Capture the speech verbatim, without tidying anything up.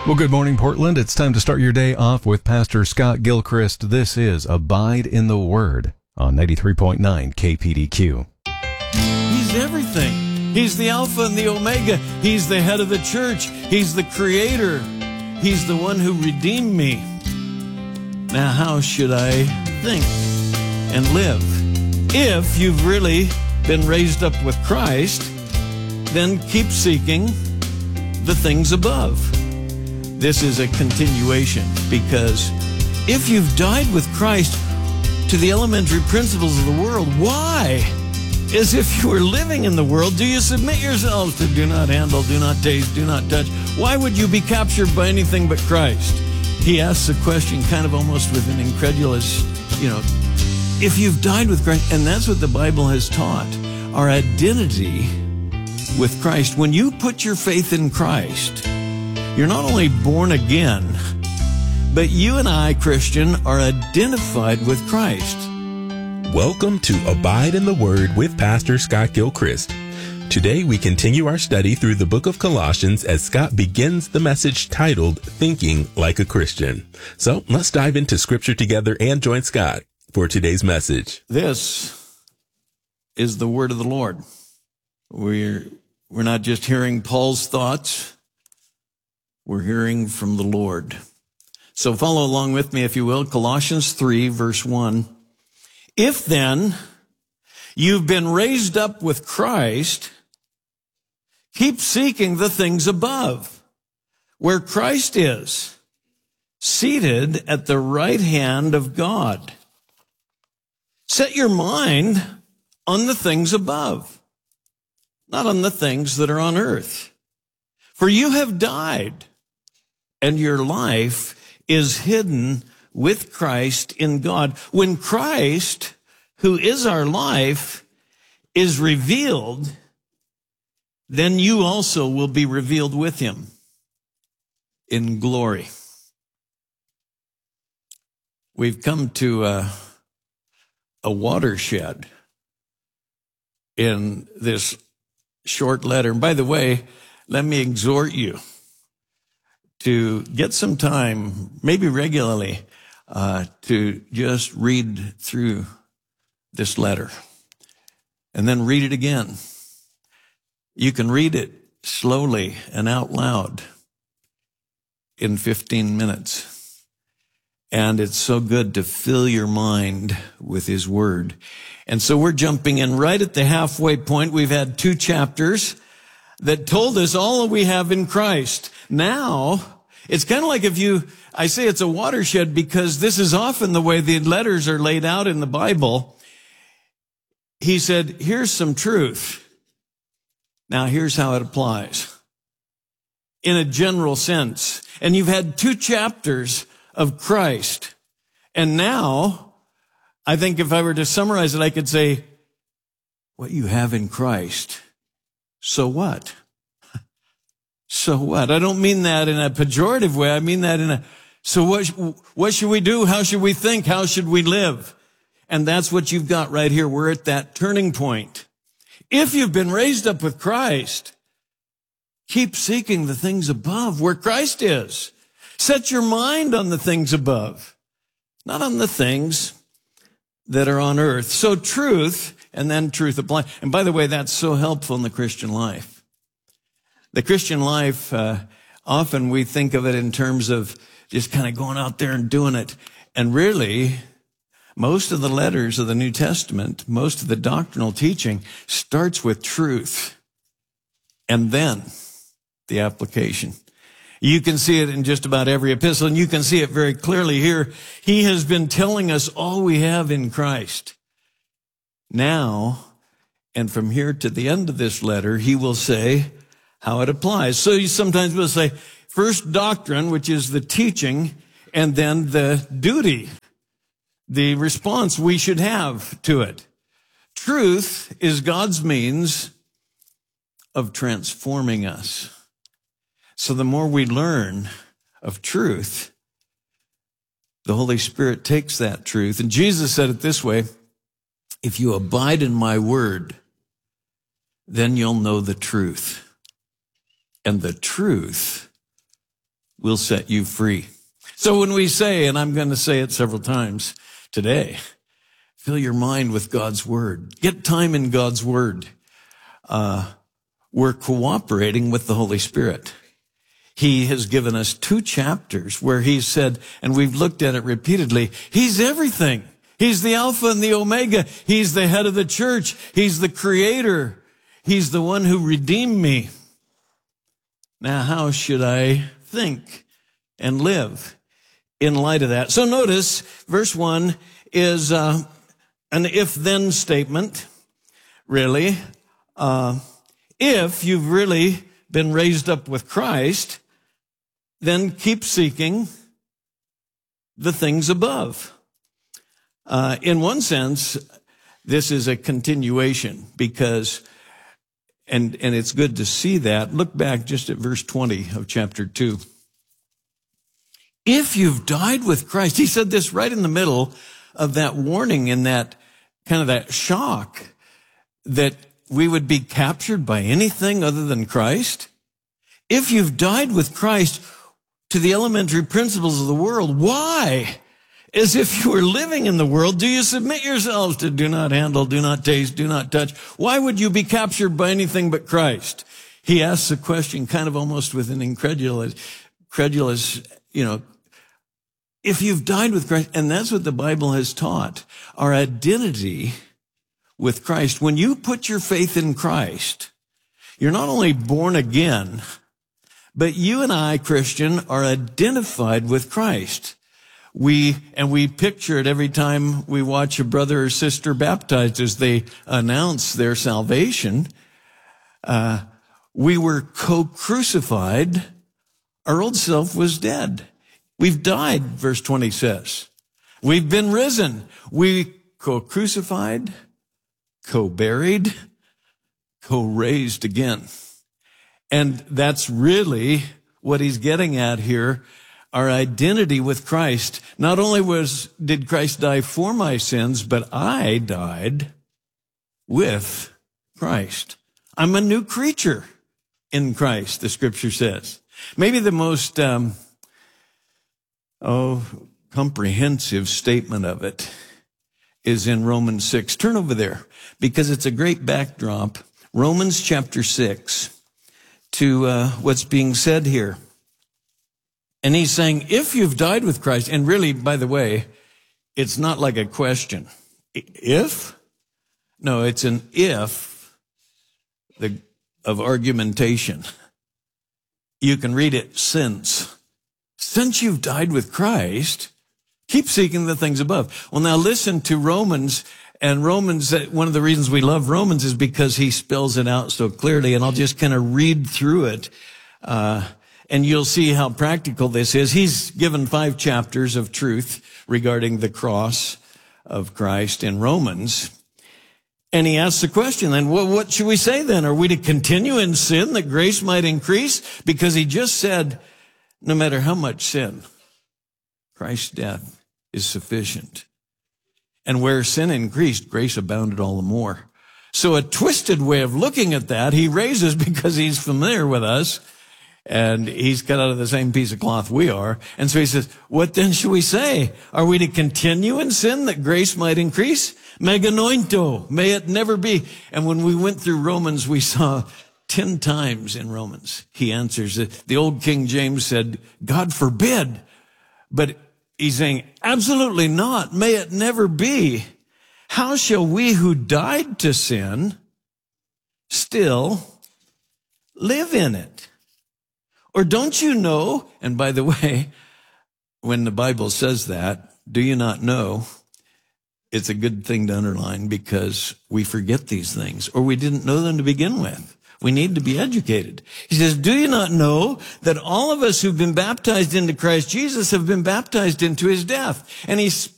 Well, good morning, Portland. It's time to start your day off with Pastor Scott Gilchrist. This is Abide in the Word on ninety-three point nine K P D Q. He's everything. He's the Alpha and the Omega. He's the head of the church. He's the Creator. He's the one who redeemed me. Now, how should I think and live? If you've really been raised up with Christ, then keep seeking the things above. This is a continuation, because if you've died with Christ to the elementary principles of the world, why, as if you were living in the world, do you submit yourselves to do not handle, do not taste, do not touch? Why would you be captured by anything but Christ? He asks a question kind of almost with an incredulous, you know, if you've died with Christ, and that's what the Bible has taught, our identity with Christ. When you put your faith in Christ, you're not only born again, but you and I, Christian, are identified with Christ. Welcome to Abide in the Word with Pastor Scott Gilchrist. Today we continue our study through the book of Colossians as Scott begins the message titled Thinking Like a Christian. So let's dive into Scripture together and join Scott for today's message. This is the word of the Lord. We're, we're not just hearing Paul's thoughts. We're hearing from the Lord. So follow along with me, if you will. Colossians three, verse one. If then you've been raised up with Christ, keep seeking the things above, where Christ is, seated at the right hand of God. Set your mind on the things above, not on the things that are on earth. For you have died, and your life is hidden with Christ in God. When Christ, who is our life, is revealed, then you also will be revealed with him in glory. We've come to a, a watershed in this short letter. And by the way, let me exhort you to get some time, maybe regularly, uh, to just read through this letter and then read it again. You can read it slowly and out loud in fifteen minutes. And it's so good to fill your mind with his word. And so we're jumping in right at the halfway point. We've had two chapters that told us all that we have in Christ. Now, it's kind of like if you, I say it's a watershed because this is often the way the letters are laid out in the Bible. He said, here's some truth. Now, here's how it applies in a general sense. And you've had two chapters of Christ. And now, I think if I were to summarize it, I could say, what you have in Christ, so what? So what? I don't mean that in a pejorative way. I mean that in a, so what, what should we do? How should we think? How should we live? And that's what you've got right here. We're at that turning point. If you've been raised up with Christ, keep seeking the things above where Christ is. Set your mind on the things above, not on the things that are on earth. So truth, and then truth applied. And by the way, that's so helpful in the Christian life. The Christian life, uh, often we think of it in terms of just kind of going out there and doing it. And really, most of the letters of the New Testament, most of the doctrinal teaching starts with truth and then the application. You can see it in just about every epistle, and you can see it very clearly here. He has been telling us all we have in Christ. Now, and from here to the end of this letter, he will say how it applies. So you sometimes will say, first doctrine, which is the teaching, and then the duty, the response we should have to it. Truth is God's means of transforming us. So the more we learn of truth, the Holy Spirit takes that truth. And Jesus said it this way, if you abide in my word, then you'll know the truth. And the truth will set you free. So when we say, and I'm going to say it several times today, fill your mind with God's word. Get time in God's word. Uh, we're cooperating with the Holy Spirit. He has given us two chapters where he said, and we've looked at it repeatedly, he's everything. He's the Alpha and the Omega. He's the head of the church. He's the creator. He's the one who redeemed me. Now, how should I think and live in light of that? So notice verse one is uh, an if-then statement, really. Uh, if you've really been raised up with Christ, then keep seeking the things above. Uh, in one sense, this is a continuation because, and, and it's good to see that. Look back just at verse twenty of chapter two. If you've died with Christ, he said this right in the middle of that warning, in that kind of that shock that we would be captured by anything other than Christ. If you've died with Christ to the elementary principles of the world, why? As if you were living in the world, do you submit yourselves to do not handle, do not taste, do not touch? Why would you be captured by anything but Christ? He asks a question kind of almost with an incredulous, credulous, you know, if you've died with Christ, and that's what the Bible has taught, our identity with Christ. When you put your faith in Christ, you're not only born again, but you and I, Christian, are identified with Christ. We, and we picture it every time we watch a brother or sister baptized as they announce their salvation. Uh, we were co-crucified. Our old self was dead. We've died, verse twenty says. We've been risen. We co-crucified, co-buried, co-raised again. And that's really what he's getting at here. Our identity with Christ. Not only was, did Christ die for my sins, but I died with Christ. I'm a new creature in Christ, the scripture says. Maybe the most, um, oh, comprehensive statement of it is in Romans six. Turn over there because it's a great backdrop. Romans chapter six to uh, what's being said here. And he's saying, if you've died with Christ, and really, by the way, it's not like a question. If? No, it's an if the, of argumentation. You can read it since. Since you've died with Christ, keep seeking the things above. Well, now listen to Romans, and Romans, one of the reasons we love Romans is because he spells it out so clearly, and I'll just kind of read through it. Uh, And you'll see how practical this is. He's given five chapters of truth regarding the cross of Christ in Romans. And he asks the question then, well, what should we say then? Are we to continue in sin that grace might increase? Because he just said, no matter how much sin, Christ's death is sufficient. And where sin increased, grace abounded all the more. So a twisted way of looking at that, he raises because he's familiar with us. And he's cut out of the same piece of cloth we are. And so he says, what then should we say? Are we to continue in sin that grace might increase? Meganointo, may it never be. And when we went through Romans, we saw ten times in Romans, he answers it. The old King James said, God forbid. But he's saying, absolutely not. May it never be. How shall we who died to sin still live in it? Or don't you know, and by the way, when the Bible says that, do you not know, it's a good thing to underline because we forget these things, or we didn't know them to begin with. We need to be educated. He says, do you not know that all of us who've been baptized into Christ Jesus have been baptized into his death? And he's